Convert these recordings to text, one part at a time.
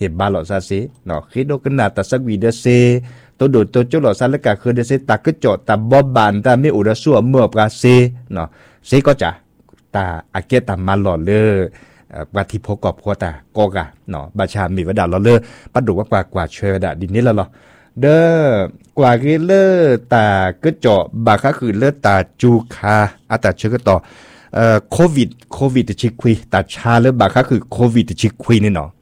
เหตุบาหลอดซาเซเนาะคิดดูกันนาตาสักวีเดเซตัวโดดตัวจุหลอดซาแล้วก็คือเดเซตาก็จอดตาบอบบานตาไม่อุดสัวเมื่อกาเซเนาะเซก็จะตาอาเกตามาหลอดเลยปฏิพกอบพัวตาโกกะเนาะบาชามีวดาเราเลยปัดดูว่ากว่าช่วยวดาดินนี้แล้วหรอเด้อกว่าเกเลอตาก็เจาะบาค่าคือเลอตาจูคาอาตาเชื่อก็ต่อโควิดชิคุยตาชาเลอบาค่าคือโควิดชิคุยนี่เนาะ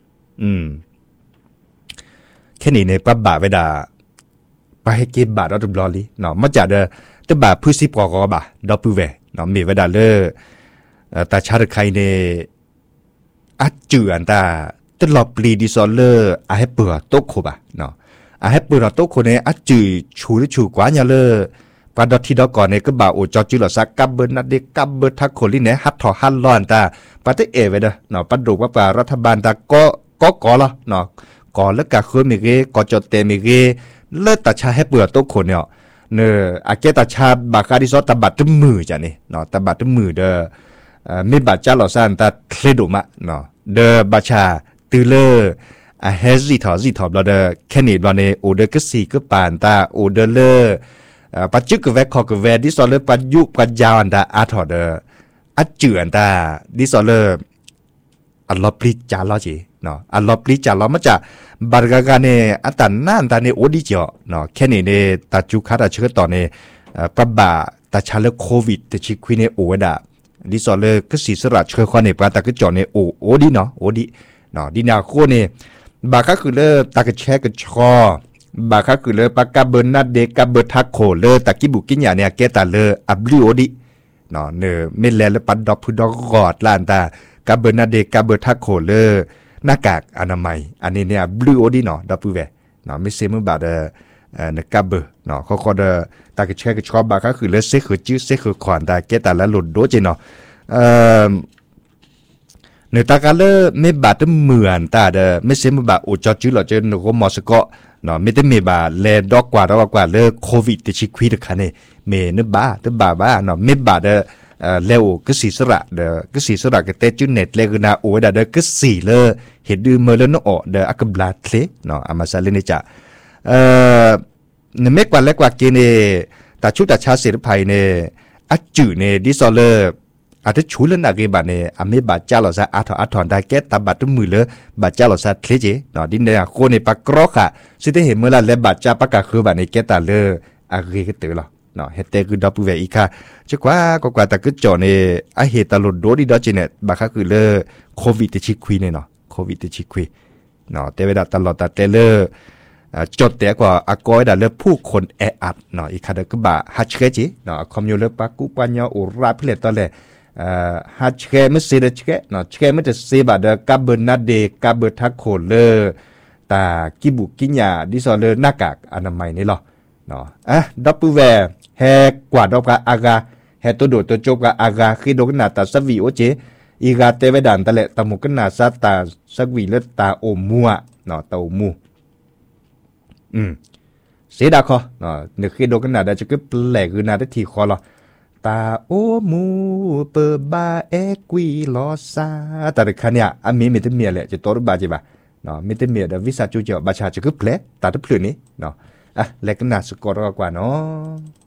แค่นี้ในปั๊บบาเวดาไปให้เก็บบาดอตุบลอลีเนาะมาจากเด้อแต่บาผู้สิบกว่าบาดอปูเวเนาะมีเวดาเลอตาชาใครในอัดจือันตาตลอดปลีดิซอลเลอร์อาให้เปิดโต๊ะโคบะเนาะอาให้เปิดโต๊ะโคเนี่ยอัดจืชูกว่าเนี่ยเลยปาดอที่ดอกก่อนเนี่ยก็บ่าวโอจอจืหลอสักกับเบิร์นัดเด็กกับเบิร์ทักคนลี่เนี่ยฮัดถอฮัดร้อนตาปาเตเอเวเด้อเนาะปัดดูว่าป่ารัฐบาลตาก็ละเนาะก่อนแล้วก็คือมีเกก่อจดเตมีเกเลิศตาชาให้เปิดโต๊ะโคเนี่ยเนออาเกตาชาบาคาดิซอตาบัดจมือจ้ะนี่เนาะตาบัดจมือเด้อไม่บาดจ้าหลอสันตาเคลดุมะเนาะเดอบาชาตือเลอเฮซิทอเราเดแค่นี้เราเนี่ยโอเดก็สี่ก็ปานตาโอเดเลอปัจจุกเวคอกเวดิสอเลปัจยุปัจยาวอันตาอาทอเดอัจจือันตาดิสอเลอัลลอปริจาลอจีเนาะอัลลอปริจาลอมาจากบาร์กากาเนอัตันนั่นตาเนโอดิจ่อเนาะแค่นี้เนี่ยตาจุคาตาเชื่อต่อเนี่ยปะบ่าตาชาเลโควิดแต่ชิควิเนโอเวดาดิสอเลก็สีสระเชื่อคนเนี่ยปาตาก็จ่อเนี่ยโอดิเนาะโอดิเนาะดินาโคเนี่ยบาก็คือเลตากระแชกระชอบาก็คือเลปากาเบอร์นัดเดกาเบอร์ทักโคเลตากิบุกิญญาเนี่ยเกตาเลอับลิโอดิเนาะเนเมลเลปัดดอกพุดอกกอดลานตากาเบอร์นัดเดกาเบอร์ทักโคเลหน้ากากอนามัยอันนี้เนี่ยบลิโอดิเนาะดับเบิลเวเนาะไม่เซมือบาเดเนกาเบอร์เนาะเขาก็เดตากระแชกระชอบาก็คือเลเซคือจื้อเซคือขวานตาเกตาและหลุดโดเจเนาะเนื้อตากาเลไม่บาดเหมือนตาเดไม่เสียมือบาอุจจื้อหรอเจนก็มอสก็เนาะไม่ได้มีบาเลดอกกว่าเลโควิดติดชิควีดคันเนี่ยเมนึบ้าเนาะไม่บาดเลวก็สีสระก็สีสระก็เตจุเน็ตเลกนาโอ้เดก็สีเลเห็นดูเมื่อแล้วน้ออักบลาเทเนาะอามาซาเลนิจ่าเนี่ยไม่กว่าเล็กกว่าเกเนแต่ชุดแต่ชาเสรีภัยเนี่ยอัจจืเนี่ยดิซอเลอาจจะชูเล่นอะไรบ้างเนี่ยอเมบาดเจ้าเราจะอาถอนได้แก่ตาบัดมือเลยบาดเจ้าเราจะเคลียร์เนาะดินเนี่ยคนในปากกรอกค่ะสิ่งที่เห็นเมื่อไรและบาดเจ้าปากกาคือแบบในแก่ตาเลยอะไรก็เตือนเราเนาะเฮตเตคือดับเบิลอีกค่ะจะกว่าแต่ก็จ่อเนี่ยไอเหตุตลอดโดดีดอจีเนี่ยบางครั้งคือเลยโควิดติดชิคุยเนี่ยเนาะโควิดติดชิคุยเนาะแต่เวลาตลอดแต่เลยจดแต่กว่าอากอยแต่เลยผู้คนแออัดเนาะอีกค่ะเด็กก็บ่าฮัชเกจิเนาะคอมยูเลปากุปัญญาอุราพิเลตตอนเลยฮัชเกไม่เสียเด็กเนาะเชเกไม่จะเสียบาดกับเบอร์นัดเดกับเบอร์ทักโคเลอแต่กิบุกิญญาดิซอเลอหน้ากากอนามัยนี่หรอเนาะดับเบิลแวร์แฮกว่าดอกอากาแฮตัวโดดตัวโจกอากาคือดอกนาตาสวีโอเจอีกาเตเวดันตะเลตะมุกนาซาตาสวีเลตาโอมัวเนาะตาโอมูเสียดาคอเนาะนึกคือดอกนาได้จะก็แปลกคือนาได้ทีคอหรอตาโอมูเปบาเอกุยลอซาแต่คันเนี่ยอามีมิตรเมียแหละจะตัวรบาจีบะเนาะมิตรเมียเดวิซาจูเจอบาชาจะคือเพลตาทุกเพลนี้เนาะแล้วก็น่าสกอร์กว่าเนาะ